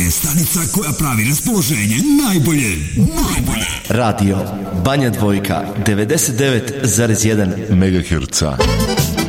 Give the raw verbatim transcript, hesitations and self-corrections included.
je stanica koja pravi raspoloženje najbolje, najbolje. Radio Banja Dvojka, devedeset devet zarez jedan megaherca.